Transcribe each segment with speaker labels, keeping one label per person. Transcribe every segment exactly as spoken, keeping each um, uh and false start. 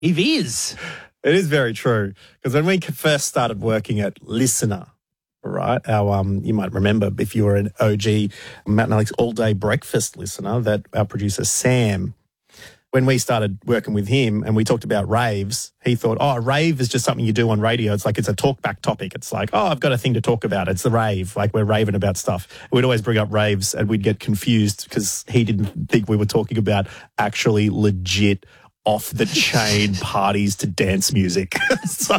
Speaker 1: It is.
Speaker 2: It is very true. Because when we first started working at Listener, right, our um, you might remember if you were an O G Matt and Alex all-day breakfast listener, that our producer Sam, when we started working with him and we talked about raves, he thought, oh, a rave is just something you do on radio. It's like it's a talk-back topic. It's like, oh, I've got a thing to talk about. It's the rave. Like we're raving about stuff. We'd always bring up raves and we'd get confused because he didn't think we were talking about actually legit off-the-chain parties to dance music. so...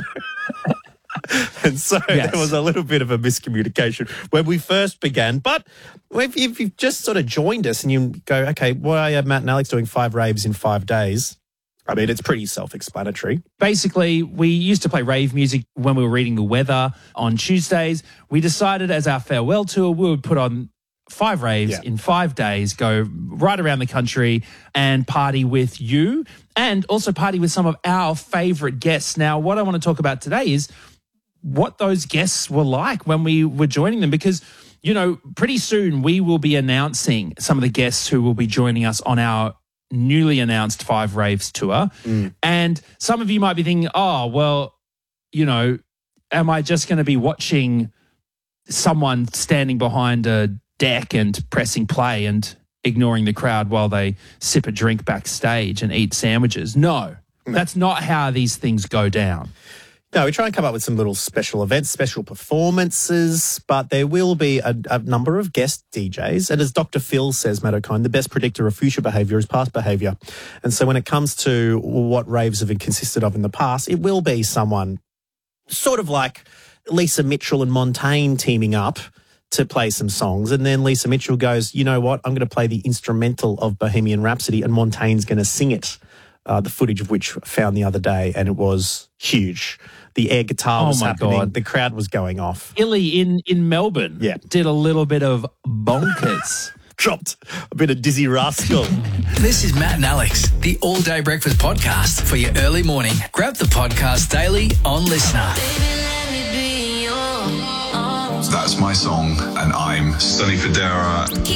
Speaker 2: And so yes. There was a little bit of a miscommunication when we first began. But if you've just sort of joined us and you go, okay, why are Matt and Alex doing five raves in five days? I mean, it's pretty self-explanatory.
Speaker 1: Basically, we used to play rave music when we were reading the weather on Tuesdays. We decided as our farewell tour, we would put on five raves yeah. in five days, go right around the country and party with you and also party with some of our favourite guests. Now, what I want to talk about today is what those guests were like when we were joining them, because, you know, pretty soon we will be announcing some of the guests who will be joining us on our newly announced Five Raves tour. Mm. And some of you might be thinking, oh, well, you know, am I just going to be watching someone standing behind a deck and pressing play and ignoring the crowd while they sip a drink backstage and eat sandwiches? No, no. That's not how these things go down.
Speaker 2: No, we try and come up with some little special events, special performances, but there will be a, a number of guest D Js. And as Doctor Phil says, Matt O'Kine, the best predictor of future behaviour is past behaviour. And so when it comes to what raves have consisted of in the past, it will be someone sort of like Lisa Mitchell and Montaigne teaming up to play some songs. And then Lisa Mitchell goes, you know what, I'm going to play the instrumental of Bohemian Rhapsody and Montaigne's going to sing it. Uh, the footage of which I found the other day, and it was huge. The air guitar was
Speaker 1: oh my
Speaker 2: happening.
Speaker 1: God.
Speaker 2: The crowd was going off.
Speaker 1: Illy in, in Melbourne
Speaker 2: yeah.
Speaker 1: did a little bit of bonkers.
Speaker 2: Dropped a bit of Dizzy Rascal.
Speaker 3: This is Matt and Alex, the all-day breakfast podcast for your early morning. Grab the podcast daily on Listener.
Speaker 4: That's my song, and I'm Sonny Fodera.